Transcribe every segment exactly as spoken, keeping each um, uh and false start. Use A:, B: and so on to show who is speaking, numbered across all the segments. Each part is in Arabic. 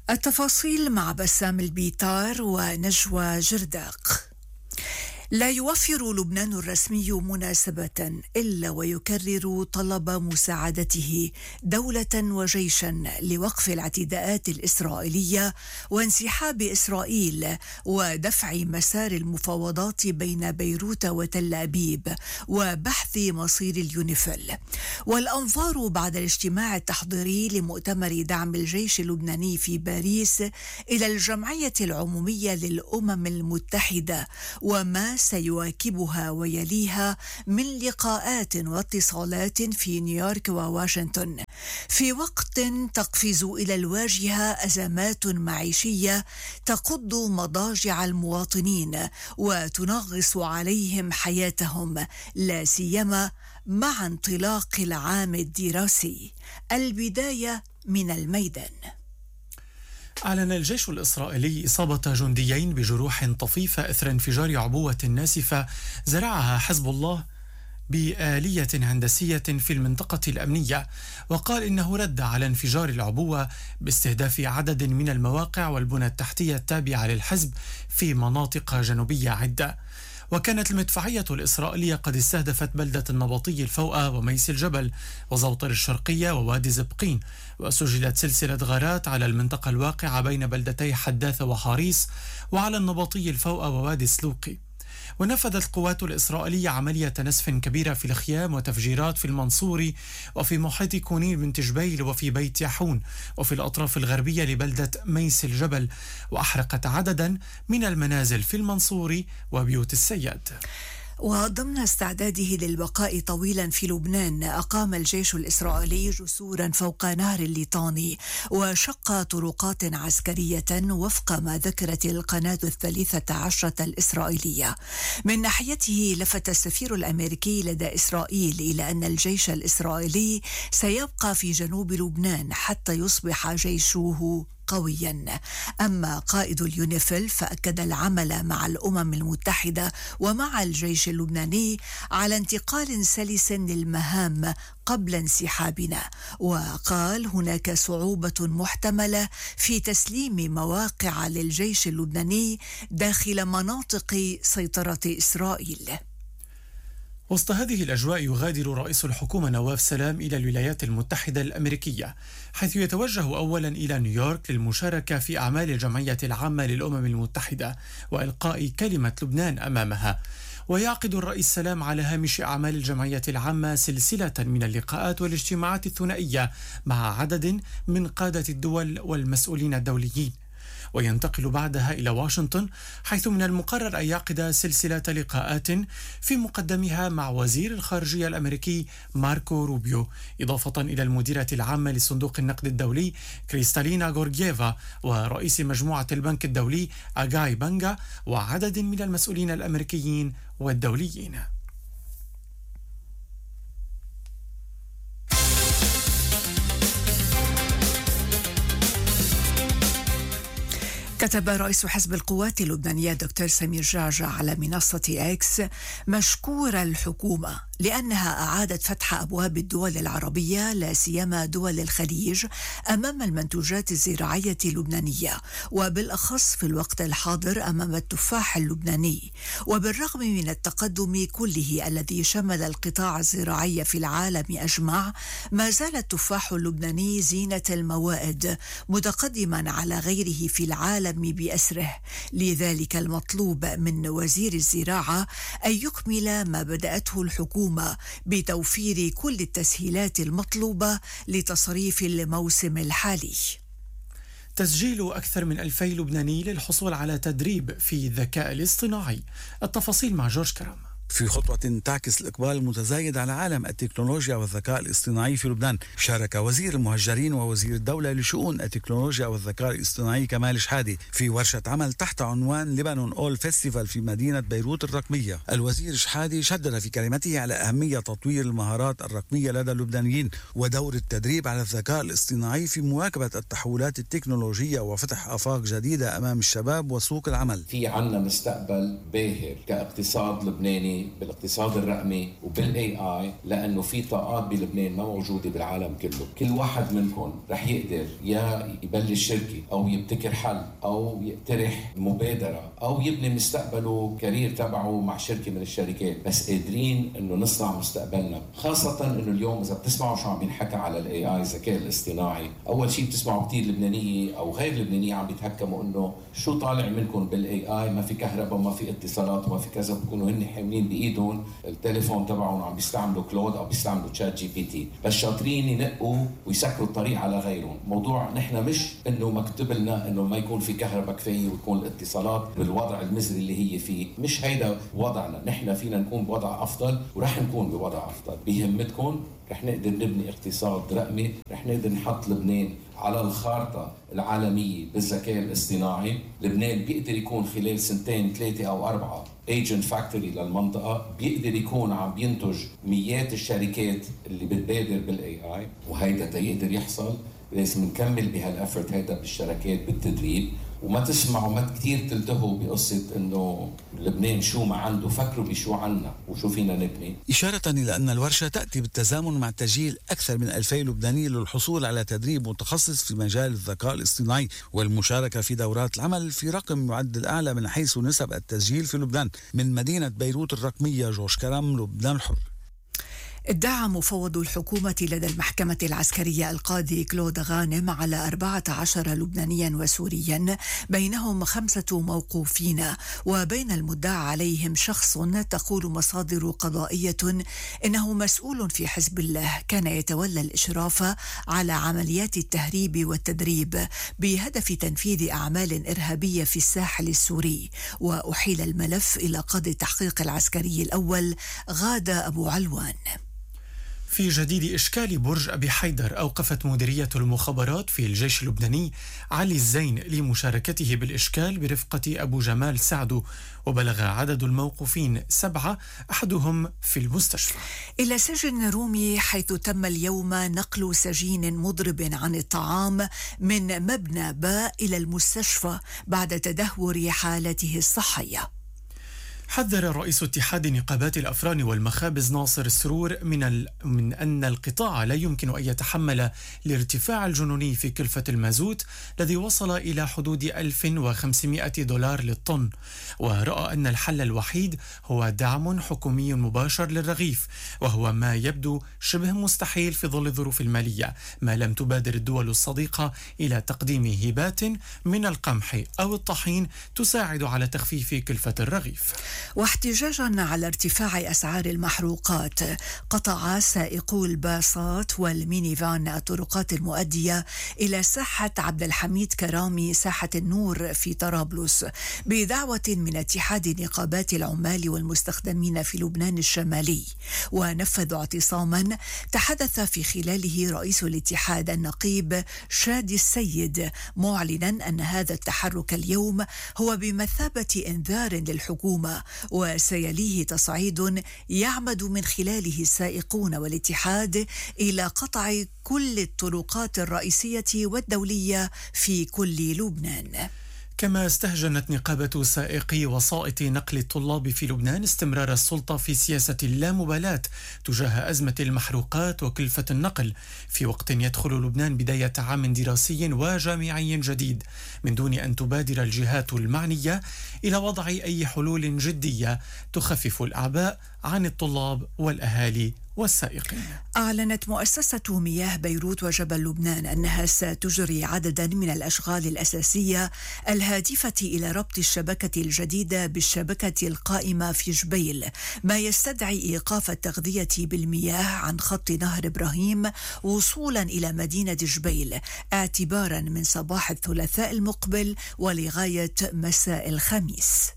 A: التفاصيل مع بسام البيطار ونجوى جرداق. لا يوفر لبنان الرسمي مناسبة إلا ويكرر طلب مساعدته دولة وجيشا لوقف الاعتداءات الإسرائيلية وانسحاب إسرائيل ودفع مسار المفاوضات بين بيروت وتل أبيب وبحث مصير اليونيفيل. والأنظار بعد الاجتماع التحضيري لمؤتمر دعم الجيش اللبناني في باريس إلى الجمعية العمومية للأمم المتحدة وما سيواكبها ويليها من لقاءات واتصالات في نيويورك وواشنطن، في وقت تقفز إلى الواجهة أزمات معيشية تقض مضاجع المواطنين وتنغص عليهم حياتهم، لا سيما مع انطلاق العام الدراسي. البداية من الميدان.
B: أعلن الجيش الإسرائيلي إصابة جنديين بجروح طفيفة إثر انفجار عبوة ناسفة زرعها حزب الله بآلية هندسية في المنطقة الأمنية، وقال إنه رد على انفجار العبوة باستهداف عدد من المواقع والبنى التحتية التابعة للحزب في مناطق جنوبية عدة. وكانت المدفعية الإسرائيلية قد استهدفت بلدة النبطي الفوأة وميس الجبل وزوطر الشرقية ووادي زبقين، وسجلت سلسلة غارات على المنطقة الواقعة بين بلدتي حداثة وحاريس وعلى النبطي الفوأة ووادي سلوقي. ونفذت القوات الإسرائيلية عملية نسف كبيرة في الخيام وتفجيرات في المنصوري وفي محيط كونين بنت جبيل وفي بيت يحون وفي الأطراف الغربية لبلدة ميس الجبل، وأحرقت عددا من المنازل في المنصوري وبيوت السيد.
A: وضمن استعداده للبقاء طويلا في لبنان، أقام الجيش الإسرائيلي جسورا فوق نهر الليطاني وشق طرقات عسكرية وفق ما ذكرت القناة الثالثة عشرة الإسرائيلية. من ناحيته لفت السفير الأمريكي لدى إسرائيل إلى أن الجيش الإسرائيلي سيبقى في جنوب لبنان حتى يصبح جيشه قويا. أما قائد اليونيفيل فأكد العمل مع الأمم المتحدة ومع الجيش اللبناني على انتقال سلس للمهام قبل انسحابنا، وقال هناك صعوبة محتملة في تسليم مواقع للجيش اللبناني داخل مناطق سيطرة إسرائيل.
B: وسط هذه الأجواء يغادر رئيس الحكومة نواف سلام إلى الولايات المتحدة الأمريكية، حيث يتوجه أولا إلى نيويورك للمشاركة في أعمال الجمعية العامة للأمم المتحدة وإلقاء كلمة لبنان أمامها. ويعقد الرئيس سلام على هامش أعمال الجمعية العامة سلسلة من اللقاءات والاجتماعات الثنائية مع عدد من قادة الدول والمسؤولين الدوليين، وينتقل بعدها إلى واشنطن، حيث من المقرر أن يعقد سلسلة لقاءات في مقدمها مع وزير الخارجية الأمريكي ماركو روبيو، إضافة إلى المديرة العامة لصندوق النقد الدولي كريستالينا غورجييفا ورئيس مجموعة البنك الدولي أغاي بانغا وعدد من المسؤولين الأمريكيين والدوليين.
A: كتب رئيس حزب القوات اللبنانية دكتور سمير جعجع على منصة إكس مشكور الحكومة لأنها أعادت فتح أبواب الدول العربية لا سيما دول الخليج أمام المنتوجات الزراعية اللبنانية، وبالأخص في الوقت الحاضر أمام التفاح اللبناني. وبالرغم من التقدم كله الذي شمل القطاع الزراعي في العالم أجمع، ما زال التفاح اللبناني زينة الموائد متقدما على غيره في العالم بأسره. لذلك المطلوب من وزير الزراعة أن يكمل ما بدأته الحكومة بتوفير كل التسهيلات المطلوبة لتصريف الموسم الحالي.
B: تسجيل أكثر من ألفي لبناني للحصول على تدريب في الذكاء الاصطناعي. التفاصيل مع جورج كرام.
C: في خطوة تعكس الإقبال المتزايد على عالم التكنولوجيا والذكاء الاصطناعي في لبنان، شارك وزير المهجرين ووزير الدولة لشؤون التكنولوجيا والذكاء الاصطناعي كمال شحادي في ورشة عمل تحت عنوان لبنان أول فيستيفال في مدينة بيروت الرقمية. الوزير شحادي شدد في كلمته على أهمية تطوير المهارات الرقمية لدى اللبنانيين ودور التدريب على الذكاء الاصطناعي في مواكبة التحولات التكنولوجية وفتح آفاق جديدة أمام الشباب وسوق العمل.
D: في عنا مستقبل باهر كاقتصاد لبناني الرقمي بالاقتصاد الرقمي وبالاي اي، لانه في طاقات بلبنان ما موجوده بالعالم كله. كل واحد منكم رح يقدر يا يبلش شركه او يبتكر حل او يقترح مبادره او يبني مستقبله كارير تبعه مع شركه من الشركات، بس قادرين انه نصنع مستقبلنا. خاصه انه اليوم اذا بتسمعوا شو عم بينحكى على الاي اي الذكاء الاصطناعي، اول شيء بتسمعوا كثير لبنانيه او غير لبنانيه عم بيتهكموا انه شو طالع منكم بالاي اي، ما في كهرباء وما في اتصالات وما في كذا، بكونوا هن حاملين بايدهم التليفون تبعهم عم بيستعملوا كلود او بيستعملوا تشات جي بي تي، بس شاطرين ينقوا ويسكروا الطريق على غيرهم. موضوع نحن مش انه مكتوب لنا انه ما يكون في كهرباء كفايه ويكون الاتصالات بالوضع المزري اللي هي فيه، مش هيدا وضعنا. نحن فينا نكون بوضع افضل ورح نكون بوضع افضل. بهمتكم رح نقدر نبني اقتصاد رقمي، رح نقدر نحط لبنان على الخارطة العالمية بالذكاء الاصطناعي. لبنان بيقدر يكون خلال سنتين ثلاثة أو أربعة ايجنت فاكتوري للمنطقة، بيقدر يكون عم بينتج مئات الشركات اللي بتبادر بالاي اي، وهيدا تيقدر يحصل لازم نكمل بهالافرت هيدا بالشركات بالتدريب. وما تسمعوا ما كتير تلتهوا بقصة انه لبنان شو ما عنده، فكروا بشو عنا وشو فينا نبني.
C: إشارة إلى أن الورشة تأتي بالتزامن مع تسجيل أكثر من ألفين لبناني للحصول على تدريب متخصص في مجال الذكاء الاصطناعي والمشاركة في دورات العمل في رقم يعد الأعلى من حيث نسب التسجيل في لبنان. من مدينة بيروت الرقمية، جورج كرم، لبنان الحر.
A: ادعى مفوض الحكومة لدى المحكمة العسكرية القاضي كلود غانم على أربعة عشر لبنانيا وسوريا بينهم خمسة موقوفين، وبين المدعى عليهم شخص تقول مصادر قضائية إنه مسؤول في حزب الله كان يتولى الإشراف على عمليات التهريب والتدريب بهدف تنفيذ أعمال إرهابية في الساحل السوري. وأحيل الملف إلى قاضي التحقيق العسكري الأول غادة أبو علوان.
B: في جديد إشكال برج أبي حيدر، أوقفت مديرية المخابرات في الجيش اللبناني علي الزين لمشاركته بالإشكال برفقة أبو جمال سعدو، وبلغ عدد الموقوفين سبعة، أحدهم في المستشفى.
A: إلى سجن رومي، حيث تم اليوم نقل سجين مضرب عن الطعام من مبنى باء إلى المستشفى بعد تدهور حالته الصحية.
B: حذر رئيس اتحاد نقابات الأفران والمخابز ناصر السرور من, ال... من أن القطاع لا يمكن أن يتحمل الارتفاع الجنوني في كلفة المازوت الذي وصل إلى حدود ألف وخمسمائة دولار للطن، ورأى أن الحل الوحيد هو دعم حكومي مباشر للرغيف، وهو ما يبدو شبه مستحيل في ظل الظروف المالية، ما لم تبادر الدول الصديقة إلى تقديم هبات من القمح أو الطحين تساعد على تخفيف كلفة الرغيف.
A: واحتجاجا على ارتفاع أسعار المحروقات، قطع سائقو الباصات والمينيفان الطرقات المؤدية إلى ساحة عبد الحميد كرامي ساحة النور في طرابلس بدعوة من اتحاد نقابات العمال والمستخدمين في لبنان الشمالي. ونفذوا اعتصاما تحدث في خلاله رئيس الاتحاد النقيب شادي السيد، معلنا أن هذا التحرك اليوم هو بمثابة إنذار للحكومة، وسيليه تصعيد يعمد من خلاله السائقون والاتحاد إلى قطع كل الطرقات الرئيسية والدولية في كل لبنان.
B: كما استهجنت نقابة سائقي وسائط نقل الطلاب في لبنان استمرار السلطة في سياسة اللامبالاة تجاه أزمة المحروقات وكلفة النقل، في وقت يدخل لبنان بداية عام دراسي وجامعي جديد، من دون أن تبادر الجهات المعنية إلى وضع أي حلول جدية تخفف الأعباء عن الطلاب والأهالي والسائقين.
A: أعلنت مؤسسة مياه بيروت وجبل لبنان أنها ستجري عددا من الأشغال الأساسية الهادفة إلى ربط الشبكة الجديدة بالشبكة القائمة في جبيل، ما يستدعي إيقاف التغذية بالمياه عن خط نهر إبراهيم وصولا إلى مدينة جبيل اعتبارا من صباح الثلاثاء المقبل ولغاية مساء الخميس.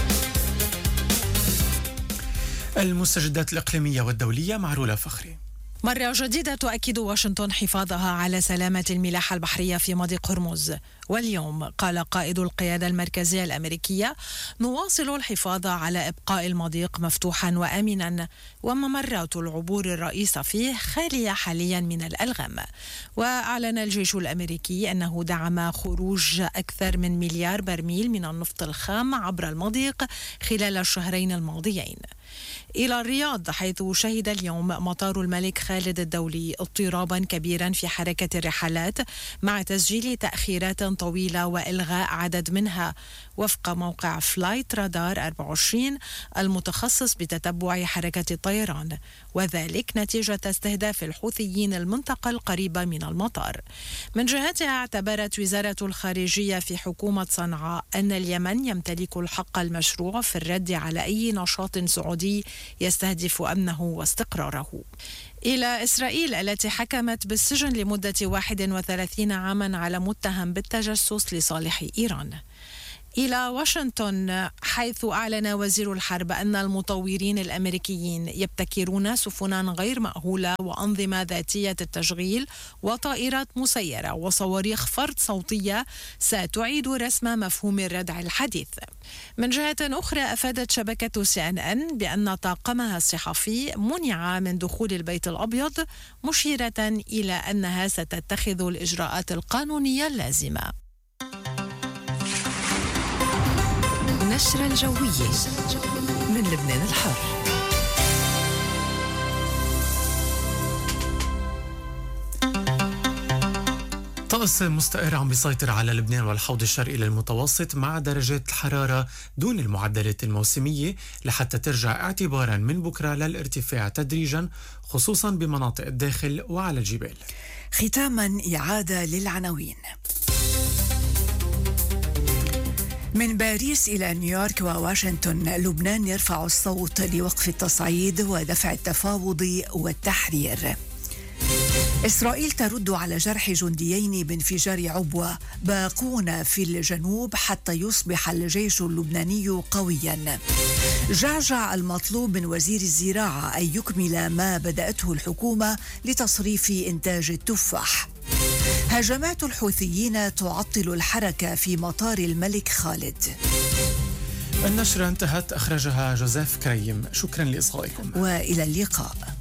B: المستجدات الإقليمية والدولية مع رولا فخري.
E: مرة جديدة تؤكد واشنطن حفاظها على سلامة الملاحة البحرية في مضيق هرمز. واليوم قال قائد القيادة المركزية الأمريكية: نواصل الحفاظ على إبقاء المضيق مفتوحا وآمنا، وممرات العبور الرئيسة فيه خالية حاليا من الألغام. وأعلن الجيش الأمريكي أنه دعم خروج أكثر من مليار برميل من النفط الخام عبر المضيق خلال الشهرين الماضيين. إلى الرياض، حيث شهد اليوم مطار الملك خالد الدولي اضطرابا كبيرا في حركة الرحلات مع تسجيل تأخيرات طويلة وإلغاء عدد منها، وفق موقع فلايت رادار أربعة وعشرين المتخصص بتتبع حركة الطيران، وذلك نتيجة استهداف الحوثيين المنطقة القريبة من المطار. من جهتها، اعتبرت وزارة الخارجية في حكومة صنعاء أن اليمن يمتلك الحق المشروع في الرد على أي نشاط سعودي يستهدف أمنه واستقراره. إلى إسرائيل التي حكمت بالسجن لمدة واحد وثلاثين عاما على متهم بالتجسس لصالح إيران. إلى واشنطن، حيث أعلن وزير الحرب أن المطورين الأمريكيين يبتكرون سفنا غير مأهولة وأنظمة ذاتية التشغيل وطائرات مسيرة وصواريخ فرد صوتية ستعيد رسم مفهوم الردع الحديث. من جهة أخرى، أفادت شبكة سي إن إن بأن طاقمها الصحفي منع من دخول البيت الأبيض، مشيرة إلى أنها ستتخذ الإجراءات القانونية اللازمة.
A: النشرة الجوية من لبنان الحر.
B: طقس مستقر عم بيسيطر على لبنان والحوض الشرقي للمتوسط مع درجات الحرارة دون المعدلات الموسمية لحتى ترجع اعتبارا من بكرة للارتفاع تدريجا، خصوصا بمناطق الداخل وعلى الجبال.
A: ختاما إعادة للعناوين. من باريس إلى نيويورك وواشنطن، لبنان يرفع الصوت لوقف التصعيد ودفع التفاوض والتحرير. إسرائيل ترد على جرح جنديين بانفجار عبوة، باقون في الجنوب حتى يصبح الجيش اللبناني قويا. جعجع المطلوب من وزير الزراعة أن يكمل ما بدأته الحكومة لتصريف إنتاج التفاح. هجمات الحوثيين تعطل الحركة في مطار الملك خالد.
B: النشرة انتهت، أخرجها جوزيف كريم. شكرا لإصغائكم
A: وإلى اللقاء.